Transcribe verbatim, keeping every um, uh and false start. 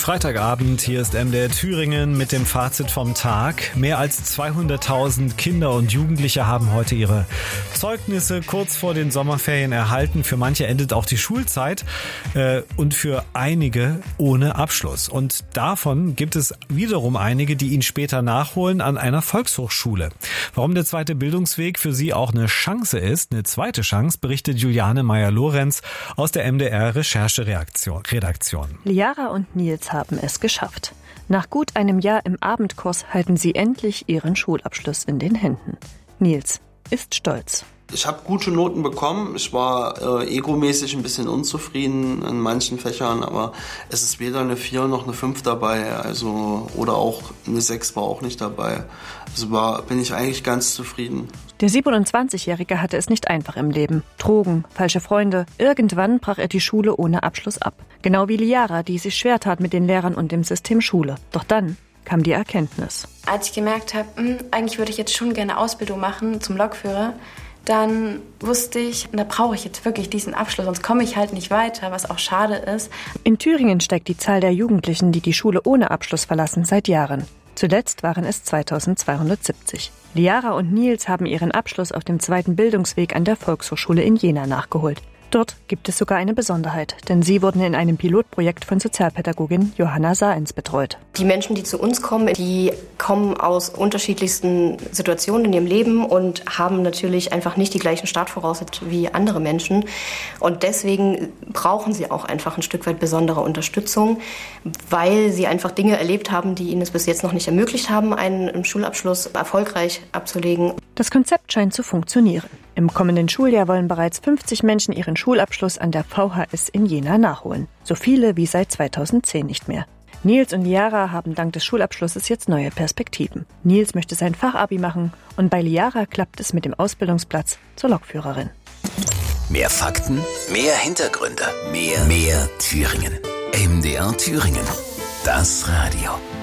Freitagabend, hier ist M D R Thüringen mit dem Fazit vom Tag. Mehr als zweihunderttausend Kinder und Jugendliche haben heute ihre Zeugnisse kurz vor den Sommerferien erhalten. Für manche endet auch die Schulzeit äh, und für einige ohne Abschluss. Und davon gibt es wiederum einige, die ihn später nachholen an einer Volkshochschule. Warum der zweite Bildungsweg für sie auch eine Chance ist, eine zweite Chance, berichtet Juliane Meyer-Lorenz aus der M D R Rechercheredaktion. Liara und Nils haben es geschafft. Nach gut einem Jahr im Abendkurs halten sie endlich ihren Schulabschluss in den Händen. Nils ist stolz. Ich habe gute Noten bekommen. Ich war äh, egomäßig ein bisschen unzufrieden in manchen Fächern, aber es ist weder eine vier noch eine fünf dabei, also oder auch eine sechs war auch nicht dabei. Also war, bin ich eigentlich ganz zufrieden. Der siebenundzwanzigjährige hatte es nicht einfach im Leben. Drogen, falsche Freunde. Irgendwann brach er die Schule ohne Abschluss ab. Genau wie Liara, die sich schwer tat mit den Lehrern und dem System Schule. Doch dann kam die Erkenntnis. Als ich gemerkt habe, eigentlich würde ich jetzt schon gerne Ausbildung machen zum Lokführer, dann wusste ich, da brauche ich jetzt wirklich diesen Abschluss, sonst komme ich halt nicht weiter, was auch schade ist. In Thüringen steigt die Zahl der Jugendlichen, die die Schule ohne Abschluss verlassen, seit Jahren. Zuletzt waren es zweitausendzweihundertsiebzig. Liara und Nils haben ihren Abschluss auf dem zweiten Bildungsweg an der Volkshochschule in Jena nachgeholt. Dort gibt es sogar eine Besonderheit, denn sie wurden in einem Pilotprojekt von Sozialpädagogin Johanna Saenz betreut. Die Menschen, die zu uns kommen, die kommen aus unterschiedlichsten Situationen in ihrem Leben und haben natürlich einfach nicht die gleichen Startvoraussetzungen wie andere Menschen. Und deswegen brauchen sie auch einfach ein Stück weit besondere Unterstützung, weil sie einfach Dinge erlebt haben, die ihnen es bis jetzt noch nicht ermöglicht haben, einen Schulabschluss erfolgreich abzulegen. Das Konzept scheint zu funktionieren. Im kommenden Schuljahr wollen bereits fünfzig Menschen ihren Schulabschluss an der V H S in Jena nachholen. So viele wie seit zweitausendzehn nicht mehr. Nils und Liara haben dank des Schulabschlusses jetzt neue Perspektiven. Nils möchte sein Fachabi machen und bei Liara klappt es mit dem Ausbildungsplatz zur Lokführerin. Mehr Fakten, mehr Hintergründe, mehr, mehr Thüringen. M D R Thüringen. Das Radio.